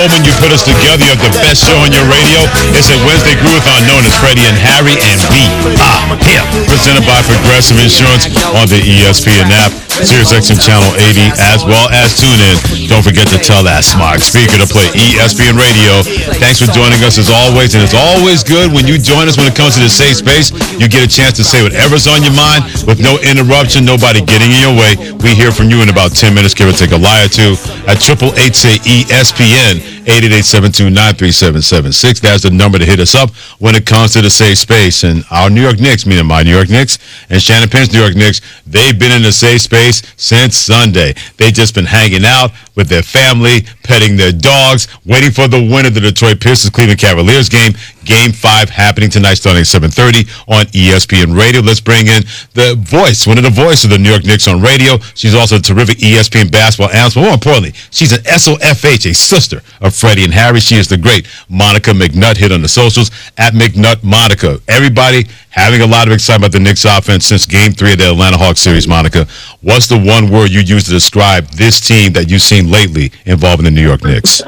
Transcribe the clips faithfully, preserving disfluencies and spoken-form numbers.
When you put us together, you have the best show on your radio. It's a Wednesday Groovathon known as Freddie and Harry, and we are here. Presented by Progressive Insurance on the E S P N app, SiriusXM Channel eighty, as well as TuneIn. Don't forget to tell that smart speaker to play E S P N Radio. Thanks for joining us as always, and it's always good when you join us when it comes to the safe space. You get a chance to say whatever's on your mind with no interruption, nobody getting in your way. We hear from you in about ten minutes, give or take a lie or two, at triple eight say E S P N. eight eight eight, seven two nine, three seven seven six. That's the number to hit us up when it comes to the safe space. And our New York Knicks, meaning my New York Knicks and Shannon Penn's New York Knicks, they've been in the safe space since Sunday. They've just been hanging out with their family, petting their dogs, waiting for the win of the Detroit Pistons-Cleveland Cavaliers game. Game five happening tonight starting at seven thirty on E S P N Radio. Let's bring in the voice, one of the voices of the New York Knicks on radio. She's also a terrific E S P N basketball analyst, but more importantly, she's an S O F H, a sister of Freddie and Harry. She is the great Monica McNutt. Hit on the socials at McNutt Monica. Everybody having a lot of excitement about the Knicks offense since game three of the Atlanta Hawks series. Monica, what's the one word you use to describe this team that you've seen lately involving the New York Knicks?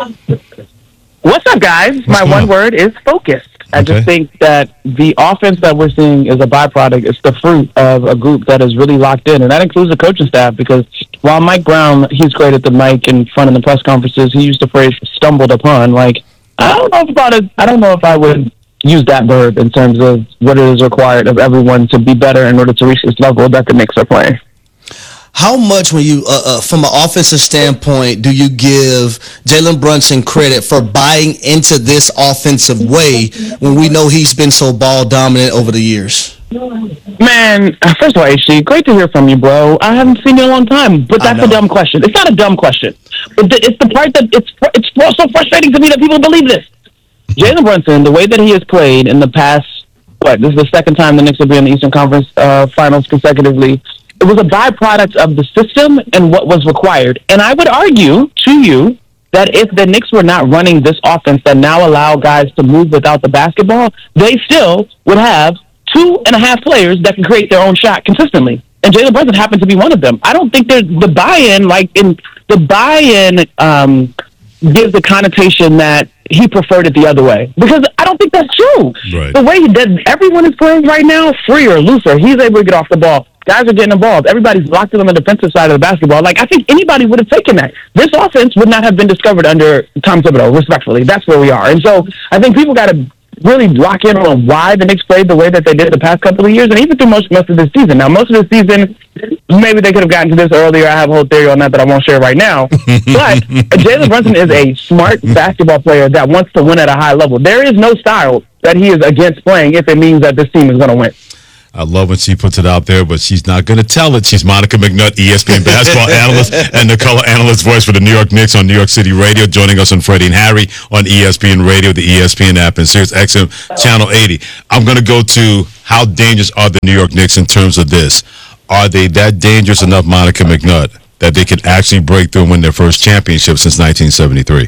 What's up, guys? What's My one on? word is focused. I okay. just think that the offense that we're seeing is a byproduct. It's the fruit of a group that is really locked in, and that includes the coaching staff, because while Mike Brown, he's great at the mic in front of the press conferences, he used the phrase stumbled upon. Like, I don't know about it. I don't know if I would use that verb in terms of what it is required of everyone to be better in order to reach this level that the Knicks are playing. How much, when you, uh, uh, from an offensive standpoint, do you give Jalen Brunson credit for buying into this offensive way when we know he's been so ball dominant over the years? Man, first of all, H G, great to hear from you, bro. I haven't seen you in a long time, but that's a dumb question. It's not a dumb question, but it's the part that it's it's so frustrating to me that people believe this. Jalen Brunson, the way that he has played in the past, what, this is the second time the Knicks have been in the Eastern Conference uh, Finals consecutively. It was a byproduct of the system and what was required. And I would argue to you that if the Knicks were not running this offense that now allow guys to move without the basketball, they still would have two and a half players that can create their own shot consistently. And Jalen Brunson happened to be one of them. I don't think there's the buy-in, like in the buy-in um, gives the connotation that he preferred it the other way, because I don't think that's true. Right. The way that everyone is playing right now, freer, looser, he's able to get off the ball. Guys are getting involved. Everybody's locked in on the defensive side of the basketball. Like, I think anybody would have taken that. This offense would not have been discovered under Tom Thibodeau, respectfully. That's where we are. And so I think people got to really lock in on why the Knicks played the way that they did the past couple of years, and even through most, most of this season. Now, most of the season, maybe they could have gotten to this earlier. I have a whole theory on that that I won't share right now. But Jalen Brunson is a smart basketball player that wants to win at a high level. There is no style that he is against playing if it means that this team is going to win. I love when she puts it out there, but she's not going to tell it. She's Monica McNutt, E S P N basketball analyst and the color analyst voice for the New York Knicks on New York City Radio, joining us on Freddie and Harry on E S P N Radio, the E S P N app, and SiriusXM Channel eighty. I'm going to go to how dangerous are the New York Knicks in terms of this. Are they that dangerous enough, Monica McNutt, that they can actually break through and win their first championship since nineteen seventy-three?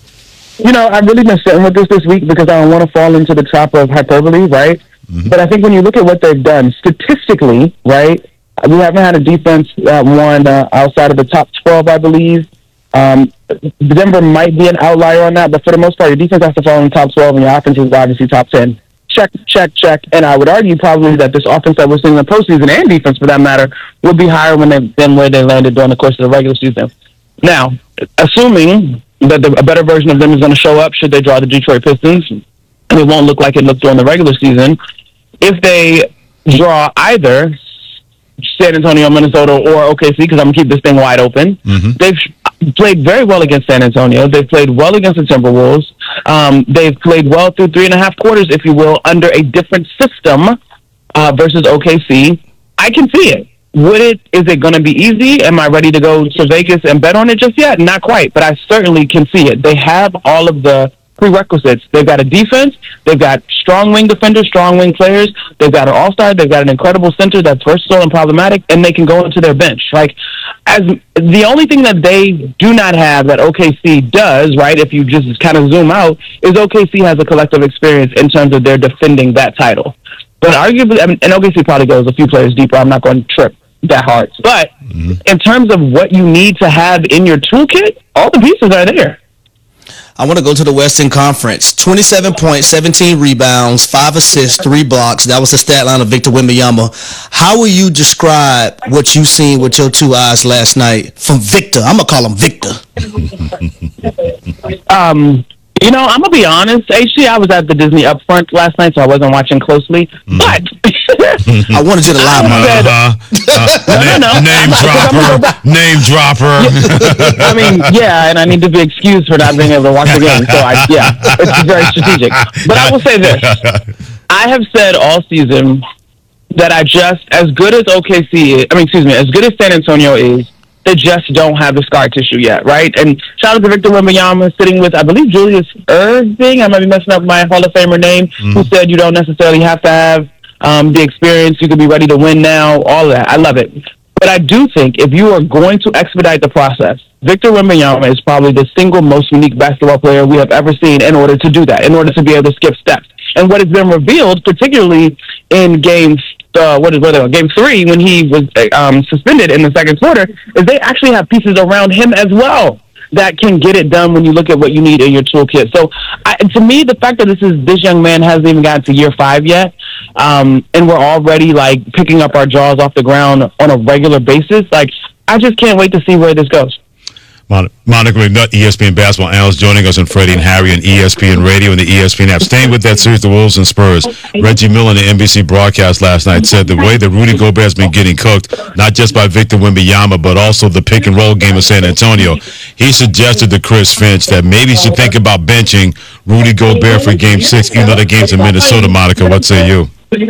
You know, I've really been sitting with this this week because I don't want to fall into the trap of hyperbole, right? Mm-hmm. But I think when you look at what they've done statistically, right, we haven't had a defense that won uh, outside of the top twelve, I believe. Um, Denver might be an outlier on that, but for the most part, your defense has to fall in the top twelve, and your offense is obviously top ten. Check, check, check. And I would argue probably that this offense that we're seeing in the postseason, and defense for that matter, would be higher when they, than where they landed during the course of the regular season. Now, assuming that the, a better version of them is going to show up should they draw the Detroit Pistons, and it won't look like it looked during the regular season. If they draw either San Antonio, Minnesota, or O K C, because I'm going to keep this thing wide open, mm-hmm. they've played very well against San Antonio. They've played well against the Timberwolves. Um, they've played well through three and a half quarters, if you will, under a different system uh, versus O K C. I can see it. Would it? Is it going to be easy? Am I ready to go to Vegas and bet on it just yet? Not quite, but I certainly can see it. They have all of the prerequisites. They've got a defense. They've got strong wing defenders, strong wing players. They've got an all-star. They've got an incredible center that's versatile and problematic, and they can go into their bench. Like, as the only thing that they do not have that O K C does, right, if you just kind of zoom out, is O K C has a collective experience in terms of their defending that title. But arguably, I mean, and O K C probably goes a few players deeper. I'm not going to trip that hard. But mm-hmm. in terms of what you need to have in your toolkit, all the pieces are there. I want to go to the Western Conference. twenty-seven points, seventeen rebounds, five assists, three blocks. That was the stat line of Victor Wembanyama. How will you describe what you seen with your two eyes last night from Victor? I'm going to call him Victor. um, you know, I'm going to be honest. Actually, I was at the Disney Upfront last night, so I wasn't watching closely. Mm. But I wanted you to lie, man. Uh-huh. Uh, no, no, no. Name dropper. Name dropper. I mean, yeah, and I need to be excused for not being able to watch the game. So, I, yeah, it's very strategic. But I will say this. I have said all season that I just, as good as O K C is, I mean, excuse me, as good as San Antonio is, they just don't have the scar tissue yet, right? And shout out to Victor Wembanyama sitting with, I believe, Julius Erving. I might be messing up my Hall of Famer name, mm. who said you don't necessarily have to have um, the experience. You could be ready to win now, all of that. I love it. But I do think if you are going to expedite the process, Victor Wembanyama is probably the single most unique basketball player we have ever seen in order to do that, in order to be able to skip steps. And what has been revealed, particularly in games, uh, what is what game three, when he was um, suspended in the second quarter, is they actually have pieces around him as well that can get it done when you look at what you need in your toolkit. So, I, to me, the fact that this is this young man hasn't even gotten to year five yet, um, and we're already like picking up our jaws off the ground on a regular basis, like I just can't wait to see where this goes. Monica McNutt, E S P N basketball analyst, joining us on Freddie and Harry on E S P N Radio and the E S P N app. Staying with that series, the Wolves and Spurs. Reggie Miller on the N B C broadcast last night said the way that Rudy Gobert has been getting cooked, not just by Victor Wembanyama, but also the pick and roll game of San Antonio. He suggested to Chris Finch that maybe he should think about benching Rudy Gobert for Game Six, even though the game's in Minnesota. Monica, what say you?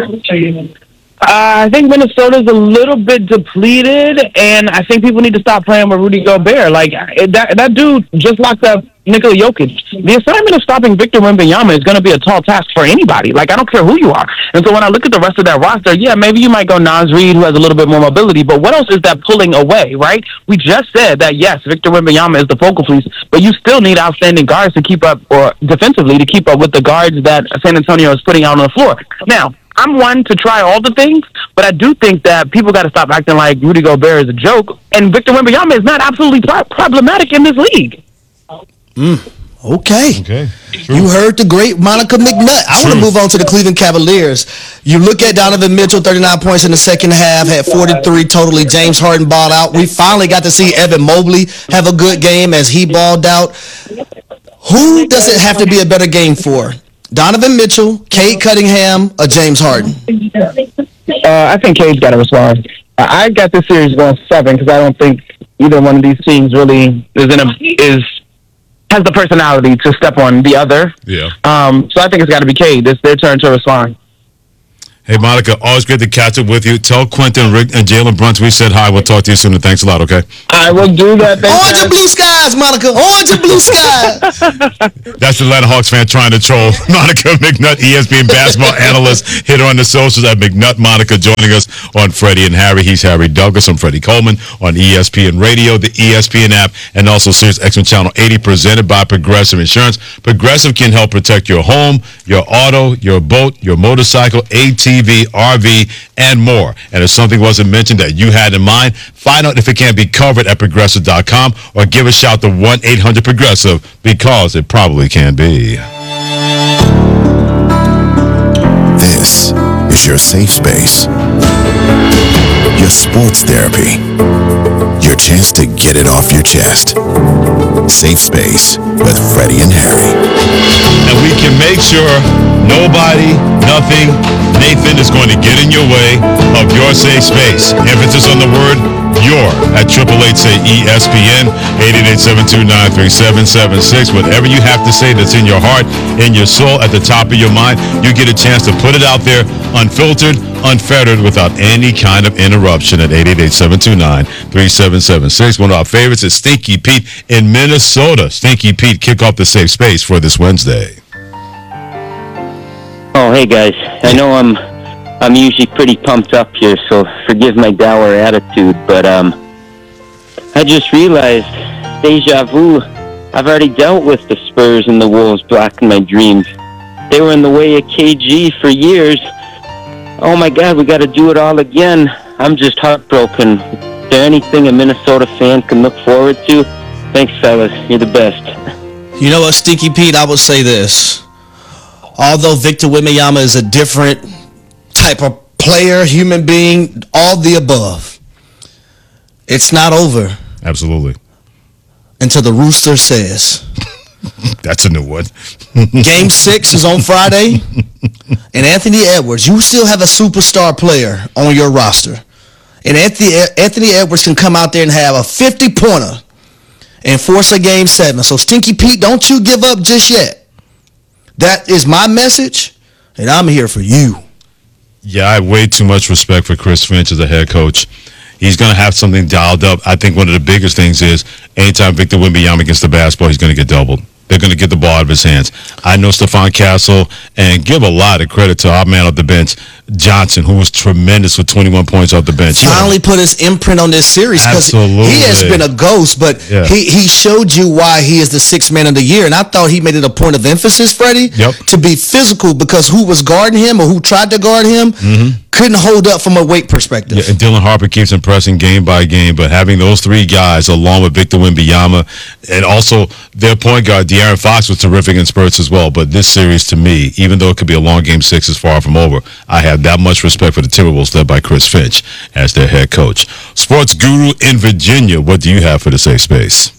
Uh, I think Minnesota's a little bit depleted, and I think people need to stop playing with Rudy Gobert. Like, that that dude just locked up Nikola Jokic. The assignment of stopping Victor Wembanyama is going to be a tall task for anybody. Like, I don't care who you are. And so when I look at the rest of that roster, yeah, maybe you might go Naz Reid, who has a little bit more mobility, but what else is that pulling away, right? We just said that, yes, Victor Wembanyama is the focal piece, but you still need outstanding guards to keep up, or defensively to keep up with the guards that San Antonio is putting out on the floor. Now, I'm one to try all the things, but I do think that people got to stop acting like Rudy Gobert is a joke, and Victor Wembanyama is not absolutely pro- problematic in this league. Mm. Okay. Okay. You heard the great Monica McNutt. I want to move on to the Cleveland Cavaliers. You look at Donovan Mitchell, thirty-nine points in the second half, had forty-three totally. James Harden balled out. We finally got to see Evan Mobley have a good game as he balled out. Who does it have to be a better game for? Donovan Mitchell, Cade Cunningham, or James Harden? Uh, I think Cade's got to respond. I got this series going seven because I don't think either one of these teams really is in a is has the personality to step on the other. Yeah. Um. So I think it's got to be Cade. It's their turn to respond. Hey, Monica, always great to catch up with you. Tell Quentin, Rick, and Jalen Brunson we said hi. We'll talk to you soon, and thanks a lot, okay? I will do that. Orange and blue skies, Monica. Orange and blue skies. That's the Atlanta Hawks fan trying to troll Monica McNutt, E S P N basketball analyst. Hit her on the socials at McNutt Monica, joining us on Freddie and Harry. He's Harry Douglas. I'm Freddie Coleman on E S P N Radio, the E S P N app, and also Sirius X M Channel eighty, presented by Progressive Insurance. Progressive can help protect your home, your auto, your boat, your motorcycle, A T V, R V, and more. And if something wasn't mentioned that you had in mind, find out if it can be covered at progressive dot com or give a shout to one eight hundred progressive, because it probably can be. This is your safe space, your sports therapy, your chance to get it off your chest. Safe Space with Freddie and Harry. And we can make sure nobody, nothing, Nathan is going to get in your way of your safe space. Emphasis on the word your at eight eight eight, say E S P N, eight eight eight, seven two nine, three seven seven six. Whatever you have to say that's in your heart, in your soul, at the top of your mind, you get a chance to put it out there unfiltered, unfettered, without any kind of interruption at eight eight eight, seven two nine, three seven seven six. One of our favorites is Stinky Pete in Minnesota. Stinky Pete, kick off the safe space for this Wednesday. Oh, hey guys. I know I'm I'm usually pretty pumped up here, so forgive my dour attitude, but um, I just realized, deja vu, I've already dealt with the Spurs and the Wolves blocking my dreams. They were in the way of K G for years. Oh my God, we got to do it all again. I'm just heartbroken. Is there anything a Minnesota fan can look forward to? Thanks, fellas. You're the best. You know what, Stinky Pete? I would say this. Although Victor Wembanyama is a different type of player, human being, all the above, it's not over. Absolutely. Until the rooster says. That's a new one. Game six is on Friday. And Anthony Edwards, you still have a superstar player on your roster. And Anthony, Anthony Edwards can come out there and have a fifty-pointer and force a game seven. So, Stinky Pete, don't you give up just yet. That is my message, and I'm here for you. Yeah, I have way too much respect for Chris Finch as a head coach. He's going to have something dialed up. I think one of the biggest things is anytime Victor Wembanyama gets the basketball, he's going to get doubled. They're going to get the ball out of his hands. I know Stephon Castle, and give a lot of credit to our man off the bench, Johnson, who was tremendous with twenty-one points off the bench. Finally yeah. put his imprint on this series because he has been a ghost, but yeah. he, he showed you why he is the sixth man of the year. And I thought he made it a point of emphasis, Freddie, yep. to be physical because who was guarding him or who tried to guard him mm-hmm. couldn't hold up from a weight perspective. Yeah, and Dylan Harper keeps impressing game by game, but having those three guys along with Victor Wembanyama and also their point guard, De'Aaron Fox, was terrific in spurts as well. But this series, to me, even though it could be a long game six, is far from over. I have that much respect for the Timberwolves led by Chris Finch as their head coach. Sports Guru in Virginia, what do you have for the safe space?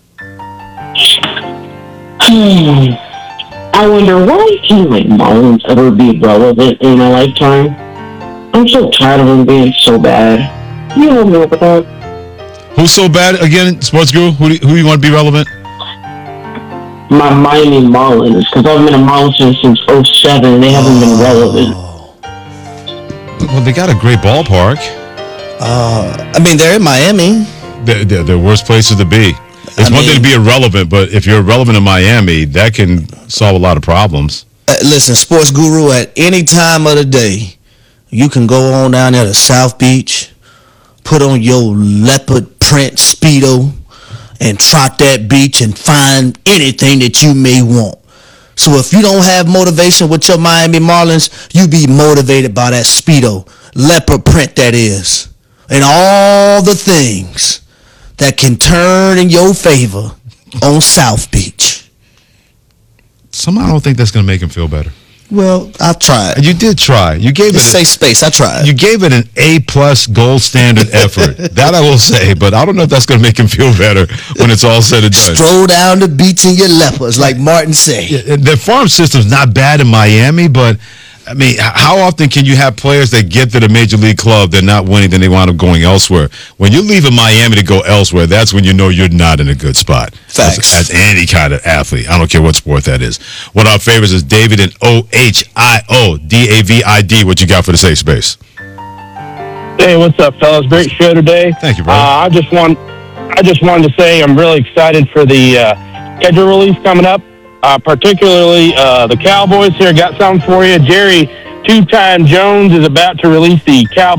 Hmm. I wonder why can like Marlins ever be relevant in a lifetime? I'm so tired of them being so bad. You don't know about that. Who's so bad again, Sports Guru? Who do, who do you want to be relevant? My Miami Marlins, because I've been a Marlins fan since oh seven and they haven't been relevant. Well, they got a great ballpark. Uh, I mean, they're in Miami. They're, they're, they're worst places to be. It's I one mean, thing to be irrelevant, but if you're irrelevant in Miami, that can solve a lot of problems. Uh, listen, Sports Guru, at any time of the day, you can go on down there to South Beach, put on your leopard print Speedo, and trot that beach and find anything that you may want. So if you don't have motivation with your Miami Marlins, you be motivated by that Speedo, leopard print that is, and all the things that can turn in your favor on South Beach. Somehow I don't think that's going to make him feel better. Well, I tried. You did try. You gave it's it safe space. I tried. You gave it an A plus gold standard effort. That I will say, but I don't know if that's going to make him feel better when it's all said and done. Stroll down the beach in your leopards, like Martin said. Yeah, the farm system's not bad in Miami, but I mean, how often can you have players that get to the major league club, they're not winning, then they wind up going elsewhere? When you're leaving Miami to go elsewhere, that's when you know you're not in a good spot. Facts. As, as any kind of athlete. I don't care what sport that is. One of our favorites is David in O H I O, D A V I D. What you got for the safe space? Hey, what's up, fellas? Great show today. Thank you, brother. Uh, I just want, I just wanted to say I'm really excited for the uh, schedule release coming up. Uh, particularly uh, the Cowboys here got something for you. Jerry Two-Time Jones is about to release the Cowboys